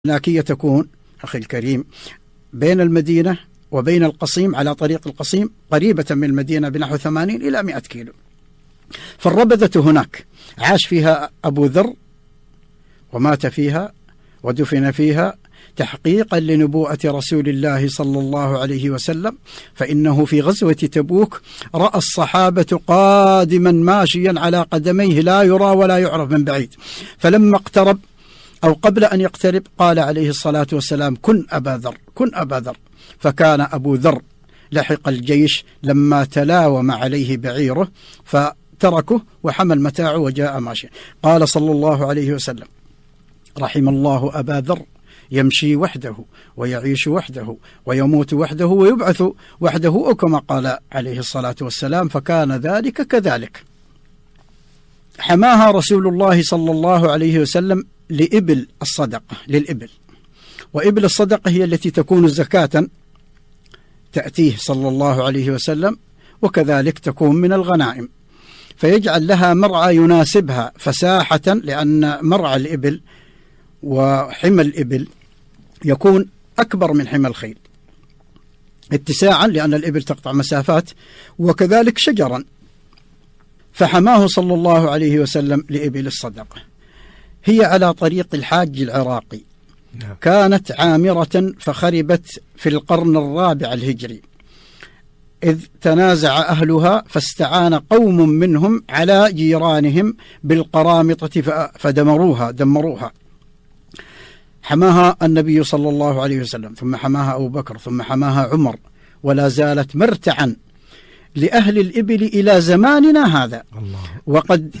الناكية تكون أخي الكريم بين المدينة وبين القصيم على طريق القصيم، قريبة من المدينة بنحو 80 إلى 100 كيلو. فالربذة هناك عاش فيها أبو ذر ومات فيها ودفن فيها تحقيقا لنبوءة رسول الله صلى الله عليه وسلم، فإنه في غزوة تبوك رأى الصحابة قادما ماشيا على قدميه لا يرى ولا يعرف من بعيد، فلما اقترب أو قبل أن يقترب قال عليه الصلاة والسلام: كن أبا ذر، كن أبا ذر. فكان أبو ذر لحق الجيش لما تلاوم عليه بعيره فتركه وحمل متاعه وجاء ماشيا. قال صلى الله عليه وسلم: رحم الله أبا ذر، يمشي وحده ويعيش وحده ويموت وحده ويبعث وحده، أو كما قال عليه الصلاة والسلام: فكان ذلك كذلك. حماها رسول الله صلى الله عليه وسلم لإبل الصدقة، للإبل، وإبل الصدقة هي التي تكون زكاة تأتيه صلى الله عليه وسلم، وكذلك تكون من الغنائم، فيجعل لها مرعى يناسبها فساحة، لأن مرعى الإبل وحمى الإبل يكون أكبر من حمى الخيل اتساعا، لأن الإبل تقطع مسافات، وكذلك شجرا. فحماه صلى الله عليه وسلم لإبل الصدقة. هي على طريق الحاج العراقي، كانت عامرة فخربت في القرن الرابع الهجري، إذ تنازع أهلها فاستعان قوم منهم على جيرانهم بالقرامطة فدمروها. حماها النبي صلى الله عليه وسلم، ثم حماها أبو بكر، ثم حماها عمر، ولا زالت مرتعا لأهل الإبل إلى زماننا هذا. وقد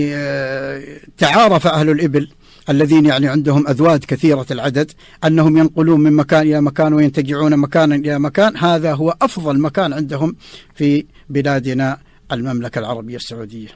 تعارف أهل الإبل الذين عندهم أذواد كثيرة العدد أنهم ينقلون من مكان إلى مكان وينتجعون مكانا إلى مكان، هذا هو أفضل مكان عندهم في بلادنا المملكة العربية السعودية.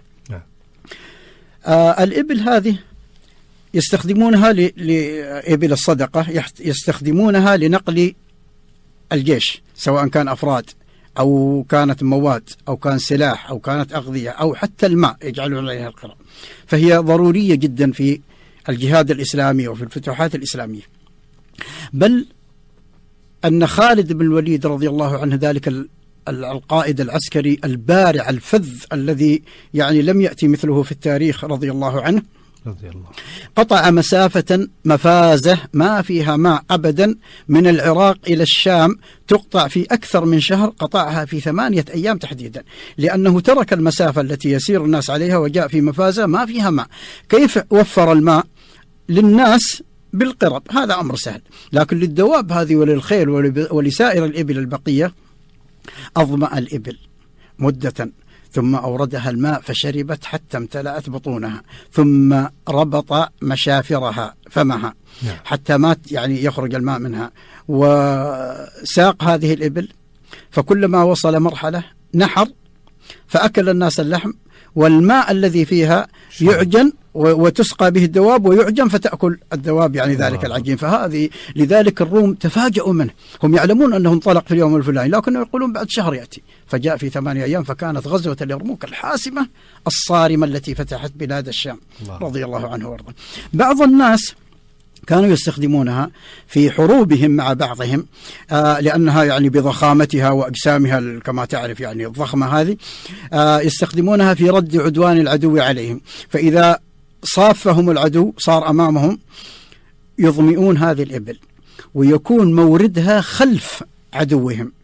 الإبل هذه يستخدمونها لإبل الصدقة، يستخدمونها لنقل الجيش، سواء كان أفراد أو كانت مواد أو كان سلاح أو كانت أغذية أو حتى الماء يجعلون عليها القرى، فهي ضرورية جدا في الجهاد الإسلامي وفي الفتوحات الإسلامية. بل أن خالد بن الوليد رضي الله عنه، ذلك القائد العسكري البارع الفذ الذي لم يأتي مثله في التاريخ رضي الله عنه، قطع مسافة مفازة ما فيها ماء أبدا من العراق إلى الشام، تقطع في أكثر من شهر، قطعها في 8 أيام تحديدا، لأنه ترك المسافة التي يسير الناس عليها وجاء في مفازة ما فيها ماء. كيف وفر الماء للناس بالقرب؟ هذا أمر سهل، لكن للدواب هذه وللخيل ولسائر الإبل البقية أظمأ الإبل مدة، ثم أوردها الماء فشربت حتى امتلأت بطونها، ثم ربط مشافرها فمها حتى مات يخرج الماء منها، وساق هذه الإبل، فكلما وصل مرحلة نحر فأكل الناس اللحم، والماء الذي فيها يعجن وتسقى به الدواب ويعجن فتأكل الدواب ذلك العجين. فهذه لذلك الروم تفاجؤوا منه، هم يعلمون أنه انطلق في اليوم الفلاني، لكنه يقولون بعد شهر يأتي، فجاء في 8 أيام، فكانت غزوة اليرموك الحاسمة الصارمة التي فتحت بلاد الشام رضي الله عنه وارضاه. بعض الناس كانوا يستخدمونها في حروبهم مع بعضهم، لأنها بضخامتها وأجسامها كما تعرف الضخمة هذه، يستخدمونها في رد عدوان العدو عليهم، فإذا صافهم العدو صار أمامهم يظمئون هذه الإبل، ويكون موردها خلف عدوهم،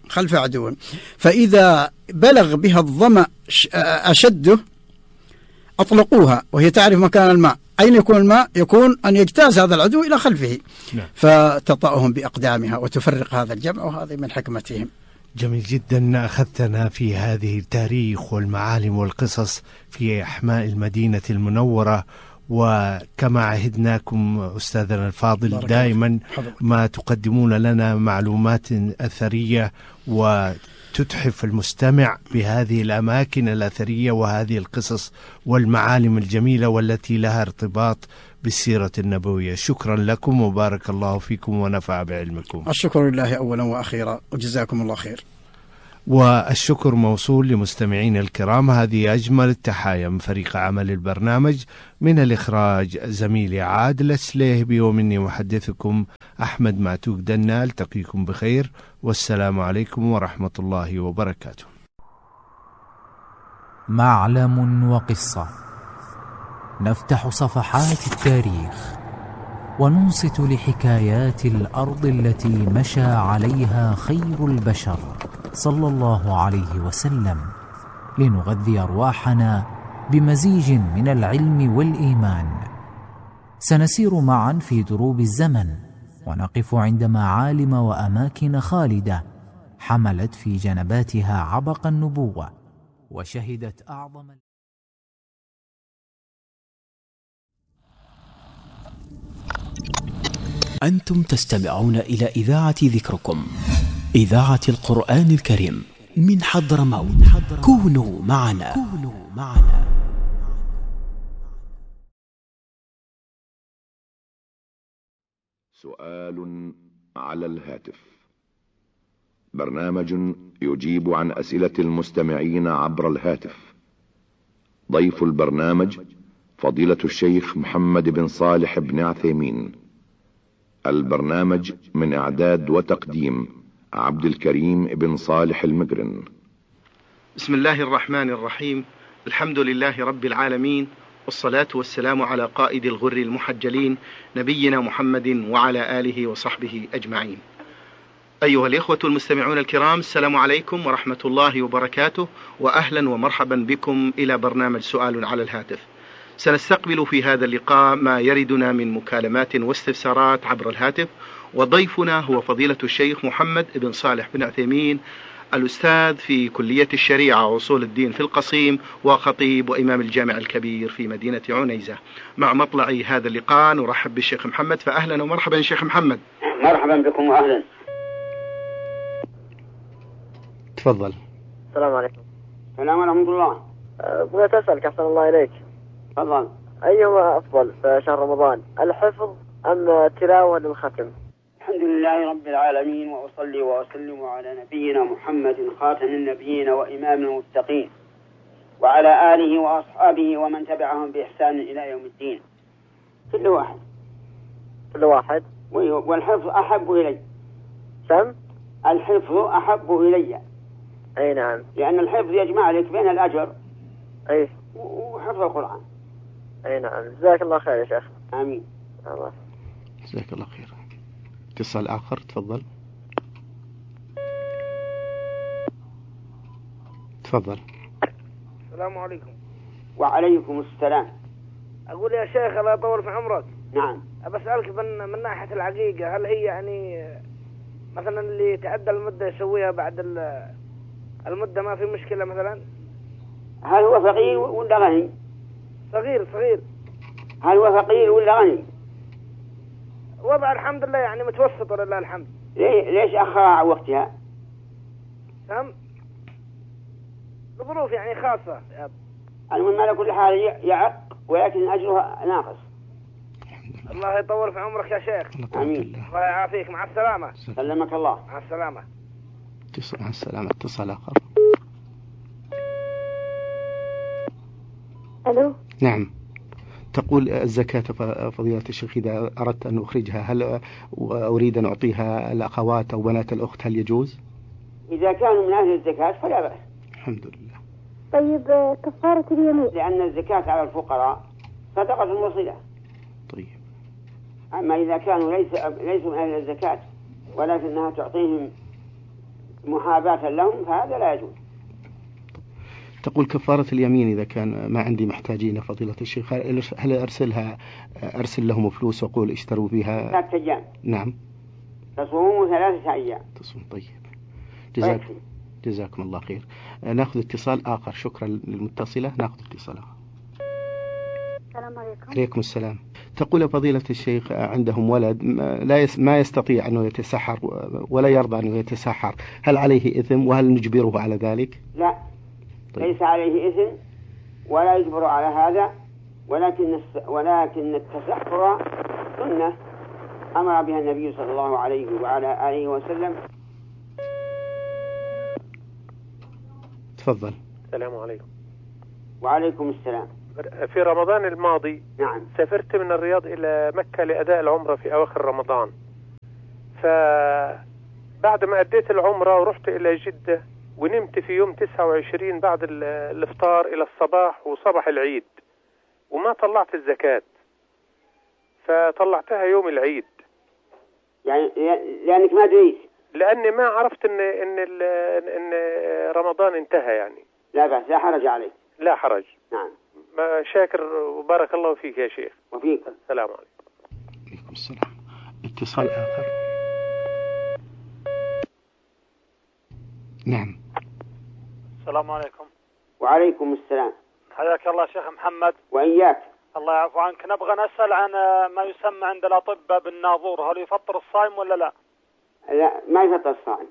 فإذا بلغ بها الظمأ أشده أطلقوها وهي تعرف مكان الماء. أين يكون الماء؟ يكون أن يجتاز هذا العدو إلى خلفه، فتطأهم بأقدامها وتفرق هذا الجمع، وهذه من حكمتهم. جميل جدا، أخذتنا في هذه التاريخ والمعالم والقصص في أحماء المدينة المنورة، وكما عهدناكم أستاذنا الفاضل دائما ما تقدمون لنا معلومات أثرية وتتحف المستمع بهذه الأماكن الأثرية وهذه القصص والمعالم الجميلة والتي لها ارتباط بالسيرة النبوية. شكرا لكم وبارك الله فيكم ونفع بعلمكم. الشكر لله أولا وأخيرا، وجزاكم الله خير. والشكر موصول لمستمعين الكرام. هذه أجمل التحايا من فريق عمل البرنامج، من الإخراج زميلي عادل السليهبي، ومني محدثكم أحمد معتوق دنا. ألتقيكم بخير، والسلام عليكم ورحمة الله وبركاته. معلم وقصة، نفتح صفحات التاريخ وننصت لحكايات الأرض التي مشى عليها خير البشر صلى الله عليه وسلم، لنغذي أرواحنا بمزيج من العلم والإيمان. سنسير معا في دروب الزمن، ونقف عند معالم وأماكن خالدة حملت في جنباتها عبق النبوة وشهدت أعظم. أنتم تستمعون إلى إذاعة ذكركم، إذاعة القرآن الكريم من حضرموت. كونوا معنا. سؤال على الهاتف، برنامج يجيب عن أسئلة المستمعين عبر الهاتف. ضيف البرنامج فضيلة الشيخ محمد بن صالح بن عثيمين. البرنامج من إعداد وتقديم عبد الكريم بن صالح المقرن. بسم الله الرحمن الرحيم. الحمد لله رب العالمين، والصلاة والسلام على قائد الغر المحجلين نبينا محمد وعلى آله وصحبه أجمعين. أيها الإخوة المستمعون الكرام، السلام عليكم ورحمة الله وبركاته، وأهلا ومرحبا بكم إلى برنامج سؤال على الهاتف. سنستقبل في هذا اللقاء ما يردنا من مكالمات واستفسارات عبر الهاتف، وضيفنا هو فضيلة الشيخ محمد بن صالح بن عثيمين، الأستاذ في كلية الشريعة وأصول الدين في القصيم، وخطيب وإمام الجامع الكبير في مدينة عنيزة. مع مطلع هذا اللقاء نرحب بالشيخ محمد، فأهلا ومرحبا شيخ محمد. مرحبا بكم وأهلا. تفضل. السلام عليكم. السلام ورحمة الله. بغيت أسألك أحسن الله إليك، تفضل، أيهما أفضل في شهر رمضان، الحفظ أم تلاوة للختم؟ الحمد لله رب العالمين، وأصلي وأسلم على نبينا محمد خاتم النبيين وإمام المتقين، وعلى آله وأصحابه ومن تبعهم بإحسان إلى يوم الدين. كل واحد والحفظ أحب إلي. سم؟ الحفظ أحب إلي. أي نعم، لأن الحفظ يجمع لك بين الأجر أي وحفظ القرآن. أي نعم، جزاك الله خير يا شيخ. آمين. الله جزاك الله خير. اتصال آخر، تفضل. تفضل. السلام عليكم. وعليكم السلام. أقول يا شيخ الله يطول في عمرك، نعم، بسألك من ناحية العقيقة، هل هي يعني مثلا اللي تعدى المدة يسويها بعد المدة ما في مشكلة مثلا؟ هل هو فقير ولا غني؟ صغير. هل هو فقير ولا غني؟ وضع الحمد لله يعني متوسط ولله الحمد. ليش أخرها عن وقتها؟ نعم، بظروف يعني خاصة. المهم على كل حال يعق، ولكن أجرها ناقص. الله يطول في عمرك يا شيخ. آمين. الله يعافيك. مع السلامة. سلمك الله. مع السلامة. مع السلامة. اتصال آخر. ألو. نعم. تقول الزكاة فضيلة الشيخ إذا أردت أن أخرجها، هل أريد أن أعطيها الأخوات أو بنات الأخت، هل يجوز؟ إذا كانوا من أهل الزكاة فلا بأس. الحمد لله. طيب كفارة اليمين؟ لأن الزكاة على الفقراء صدقة وصلة. طيب. أما إذا كانوا ليسوا من أهل الزكاة ولكنها تعطيهم محاباة لهم فهذا لا يجوز. تقول كفارة اليمين إذا كان ما عندي محتاجين فضيلة الشيخ، هل أرسل لهم فلوس وأقول اشتروا بها؟ 3 أيام. نعم. تصوموا 3 أيام. تصوم. طيب. جزاكم الله خير. نأخذ اتصال آخر. شكرا للمتصلة. نأخذ اتصال آخر. السلام عليكم. عليكم السلام. تقول فضيلة الشيخ عندهم ولد ما يستطيع أنه يتسحر ولا يرضى أنه يتسحر، هل عليه إثم وهل نجبره على ذلك؟ لا. طيب. ليس عليه إثم ولا يجبر على هذا، ولكن التسحر سنة أمر بها النبي صلى الله عليه وعلى آله وسلم. تفضل. السلام عليكم. وعليكم السلام. في رمضان الماضي نعم سافرت من الرياض إلى مكة لأداء العمرة في أواخر رمضان، فبعد ما أديت العمرة ورحت إلى جدة ونمت في يوم 29 بعد الإفطار إلى الصباح وصباح العيد، وما طلعت الزكاة، فطلعتها يوم العيد. يعني لأنك ما دريت؟ لأني ما عرفت إن رمضان انتهى يعني. لا بأس، لا حرج عليك. لا حرج. نعم. شاكر وبارك الله فيك يا شيخ. وفيك. السلام عليكم. عليكم السلام. اتصال آخر. نعم. السلام عليكم. وعليكم السلام. حياك الله شيخ محمد. وإياك. الله يعفو عنك. نبغى نسأل عن ما يسمى عند الأطباء بالناظور، هل يفطر الصائم ولا لا؟ لا، ما يفطر الصائم.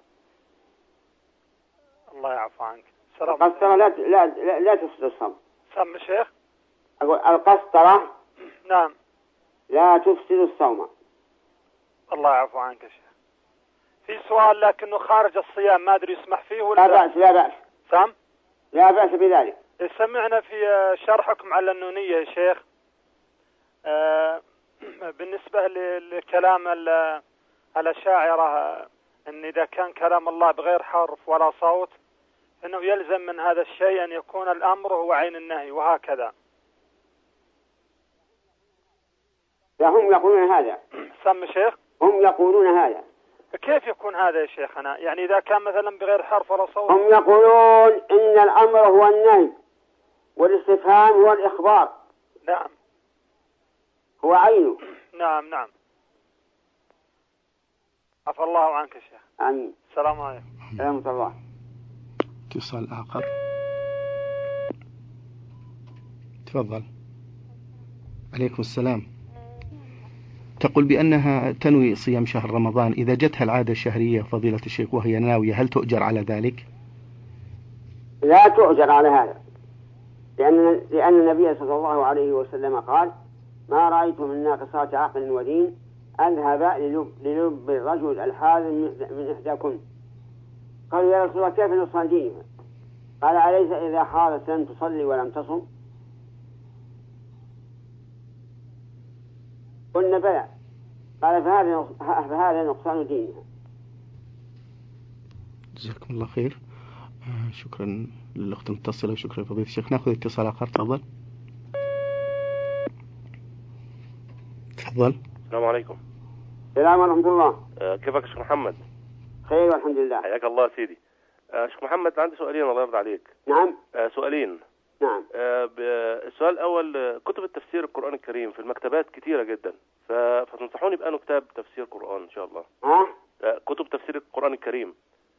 الله يعفو عنك. السلام. القسطرة لا تفسد الصوم. سم شيخ. أقول القسطرة نعم لا تفسد الصوم. الله يعفو عنك يا شيخ. في سؤال لكنه خارج الصيام، ما أدري يسمح فيه ولا لا بأس. لا بأس. سام. لا بأس بذلك. سمعنا في شرحكم على النونية يا شيخ بالنسبة لكلام الأشاعرة أن إذا كان كلام الله بغير حرف ولا صوت أنه يلزم من هذا الشيء أن يكون الأمر هو عين النهي وهكذا. لا، هم يقولون هذا. سم شيخ. هم يقولون هذا. كيف يكون هذا يا شيخنا؟ يعني إذا كان مثلا بغير حرف ولا صوت. هم يقولون إن الأمر هو النهي والاستفهام هو الإخبار. نعم. هو عينه. نعم نعم. عفى الله عنك يا شيخ. آمين. السلام عليكم. ورحمة الله. اتصال آخر. تفضل. عليكم السلام. تقول بأنها تنوي صيام شهر رمضان، إذا جتها العادة الشهرية فضيلة الشيخ وهي ناوية، هل تؤجر على ذلك؟ لا تؤجر على هذا، لأن النبي صلى الله عليه وسلم قال: ما رأيت من ناقصات عقل ودين أذهب للب الرجل الحاذر من إحداكم. قالوا: يا رسول الله كيف نصان دينها؟ قال: أليس إذا حاضت لم تصلي ولم تصم؟ قلنا: بلى. قال: فهذا نقصان دينها. جزاكم الله خير. شكرا للأخت المتصلة وشكرا لفضيلة الشيخ. نأخذ اتصال آخر. تفضل. تفضل. السلام عليكم. السلام ورحمة الله. كيفك يا شيخ محمد؟ خير والحمد لله. حياك الله يا سيدي. شيخ محمد عندي سؤالين الله يرضى عليك. نعم. سؤالين. نعم. السؤال الأول، كتب التفسير القرآن الكريم في المكتبات كتيرة جدا، فتنصحوني بأنه كتاب تفسير قرآن إن شاء الله. كتب تفسير القرآن الكريم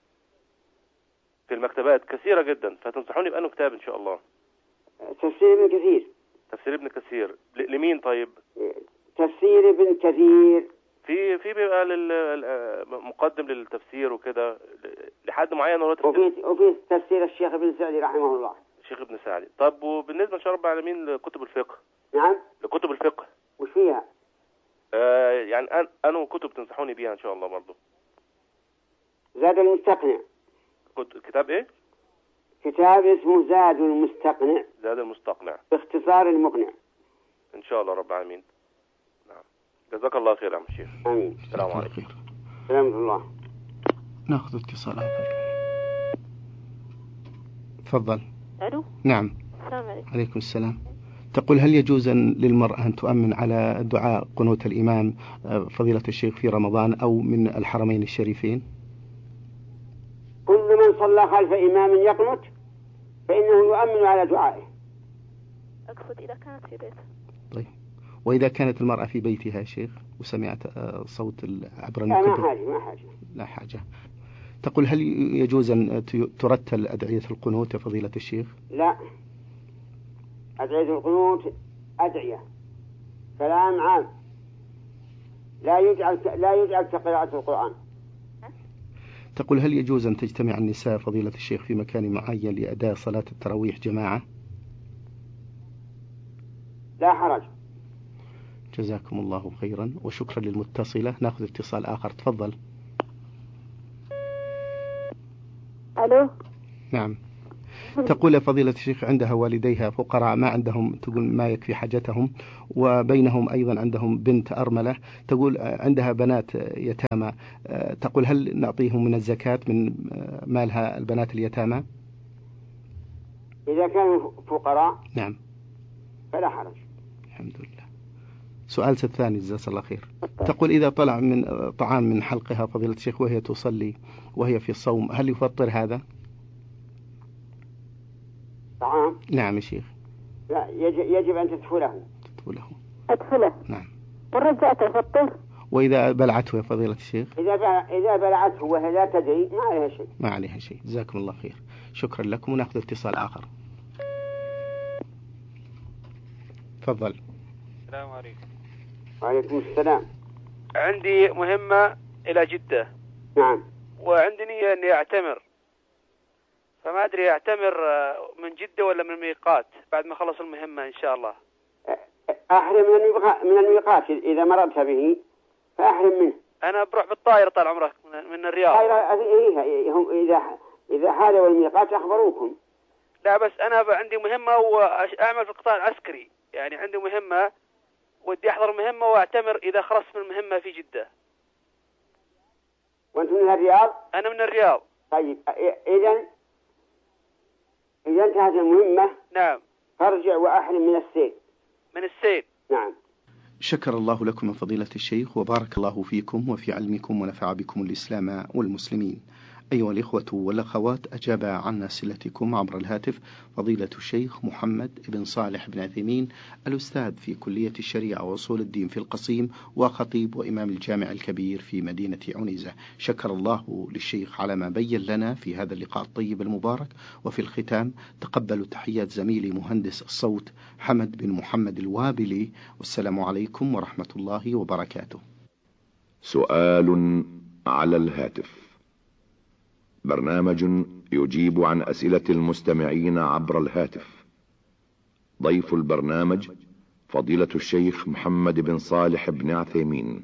في المكتبات كثيرة جدا، فتنصحوني بأنه كتاب إن شاء الله. تفسير ابن كثير. تفسير ابن كثير لمين طيب؟ تفسير ابن كثير في بيبقى مقدم للتفسير وكده لحد معين ولا وفي تفسير الشيخ ابن سعدي رحمه الله. الشيخ ابن سعدي. طب وبالنسبة إن شاء الله رب العالمين لكتب الفقه؟ نعم. لكتب الفقه وش فيها؟ يعني أنا كتب تنصحوني بيها إن شاء الله برضو. زاد المستقنع. كتاب إيه؟ كتاب اسمه زاد المستقنع. زاد المستقنع باختصار المقنع. إن شاء الله رب العالمين. نعم. جزاك الله خير يا عم الشيخ. آمين. السلام عليكم. سلام الله. نأخذ اتصال آخر. تفضل. ألو. نعم. السلام عليكم. عليكم السلام. تقول: هل يجوز للمرأة أن تؤمن على دعاء قنوت الإمام فضيلة الشيخ في رمضان أو من الحرمين الشريفين؟ كل من صلى خلف إمام يقنت فإنه يؤمن على دعائه. أقصد إذا كانت في بيته. طيب، وإذا كانت المرأة في بيتها شيخ وسمعت صوت عبر المكبر؟ ما حاجة. لا حاجة. تقول: هل يجوز أن ترتل أدعية القنوت يا فضيلة الشيخ؟ لا، أدعية القنوت أدعية كلام عام، لا يجعل كقراءة القرآن. تقول: هل يجوز أن تجتمع النساء فضيلة الشيخ في مكان معين لأداء صلاة التراويح جماعة؟ لا حرج. جزاكم الله خيرا وشكرا للمتصلة. نأخذ اتصال آخر. تفضل. ألو. نعم. تقول فضيلة الشيخ عندها والديها فقراء ما عندهم، تقول ما يكفي حاجتهم، وبينهم أيضا عندهم بنت أرملة، تقول عندها بنات يتامى، تقول هل نعطيهم من الزكاة من مالها البنات اليتامى؟ إذا كانوا فقراء نعم فلا حرج. الحمد لله. سؤال الثاني جزاك الله خير. تقول إذا طلع من طعام من حلقها فضيلة الشيخ وهي تصلي وهي في الصوم هل يفطر هذا؟ طعام؟ نعم يا شيخ. لا يجب أن تدخله. أدخله. نعم. والرجاء تفطر. وإذا بلعته يا فضيلة الشيخ؟ إذا بلعته وهي لا تدري ما عليها شيء. ما عليها شيء. جزاكم الله خير. شكرا لكم ونأخذ اتصال آخر. تفضل. السلام عليكم. وعليكم السلام. عندي مهمة إلى جدة. نعم. وعندي نية إني أعتمر، فما أدري أعتمر من جدة ولا من الميقات بعد ما خلص المهمة إن شاء الله. أحرم من الميقات إذا مررت به فأحرم منه. أنا بروح بالطائرة طال عمرك من الرياض. إذا حالوا الميقات أخبروكم. لا بس أنا عندي مهمة وأعمل في القطاع العسكري، يعني عندي مهمة ودي أحضر مهمة وأعتمر إذا خلصت من المهمة في جدة. وأنت من الرياض؟ أنا من الرياض. طيب إذا انتهت المهمة نعم فارجع وأحرم من السيل. من السيل. نعم. شكر الله لكم من فضيلة الشيخ وبارك الله فيكم وفي علمكم ونفع بكم الإسلام والمسلمين. أيها الإخوة والأخوات، أجاب عن أسئلتكم عبر الهاتف فضيلة الشيخ محمد بن صالح بن عثيمين، الأستاذ في كلية الشريعة وأصول الدين في القصيم وخطيب وإمام الجامع الكبير في مدينة عنيزة. شكر الله للشيخ على ما بين لنا في هذا اللقاء الطيب المبارك. وفي الختام تقبلوا تحيات زميلي مهندس الصوت حمد بن محمد الوابلي، والسلام عليكم ورحمة الله وبركاته. سؤال على الهاتف، برنامج يجيب عن أسئلة المستمعين عبر الهاتف. ضيف البرنامج فضيلة الشيخ محمد بن صالح بن عثيمين.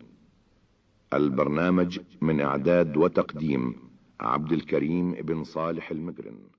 البرنامج من إعداد وتقديم عبد الكريم بن صالح المقرن.